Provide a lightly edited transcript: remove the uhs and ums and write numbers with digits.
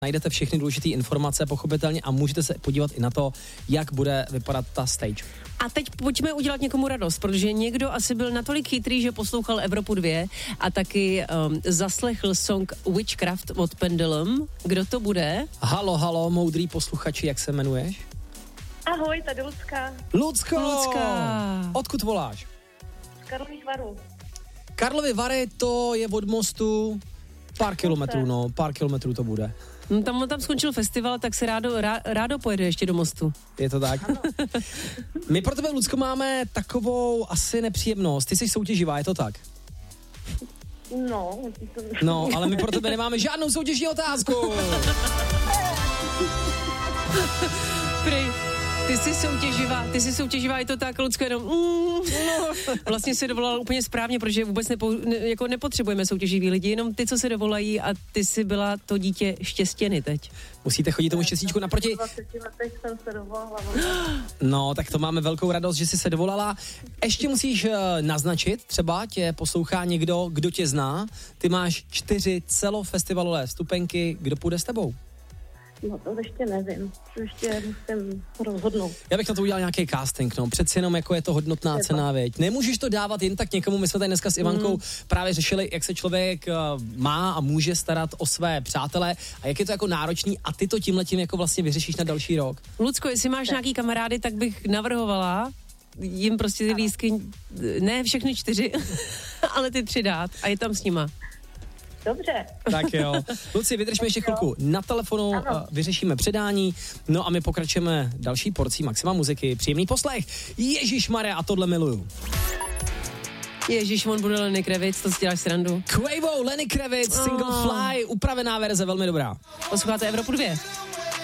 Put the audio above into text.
Najdete všechny důležité informace pochopitelně a můžete se podívat i na to, jak bude vypadat ta stage. A teď pojďme udělat někomu radost, protože někdo asi byl natolik chytrý, že poslouchal Evropu 2 a taky zaslechl song Witchcraft od Pendulum. Kdo to bude? Halo, moudrý posluchači, jak se jmenuješ? Ahoj, tady Lucka. Lucka! Odkud voláš? Z Karlových Varů. Karlovy Vary, to je od mostu pár kilometrů to bude. No, tam skončil festival, tak se rádo pojede ještě do mostu. Je to tak? My pro tebe, Lucko, máme takovou asi nepříjemnost. Ty jsi soutěživá, je to tak? No, ale my pro tebe nemáme žádnou soutěžní otázku. Ty jsi soutěživá, je to tak, Lucko, jenom vlastně se dovolala úplně správně, protože vůbec nepotřebujeme soutěživý lidi, jenom ty, co se dovolají a ty jsi byla to dítě štěstěny teď. Musíte chodit tomu štěstíčku naproti. V 20 letech jsem se dovolala. No, tak to máme velkou radost, že jsi se dovolala. Ještě musíš naznačit, třeba tě poslouchá někdo, kdo tě zná. Ty máš 4 celofestivalové vstupenky, kdo půjde s tebou? No to ještě nevím, to ještě musím rozhodnout. Já bych na to udělal nějaký casting, no, přeci jenom jako je to hodnotná cena, věď. Nemůžeš to dávat jen tak někomu, my jsme tady dneska s Ivankou právě řešili, jak se člověk má a může starat o své přátele a jak je to jako náročný a ty to tímhletím jako vlastně vyřešíš na další rok. Lucko, jestli máš nějaký kamarády, tak bych navrhovala jim prostě ty lístky, ne všechny 4, ale ty 3 dát a je tam s nima. Dobře. Tak jo. Luci, vydržme ještě chvilku na telefonu, vyřešíme předání, no a my pokračujeme další porcí Maxima muziky. Příjemný poslech. Ježišmarja, a tohle miluju. Ježíš, on bude Lenny Kravitz, to si děláš srandu. Quavo, Lenny Kravitz, Single Fly, upravená verze, velmi dobrá. Posloucháte Evropu 2.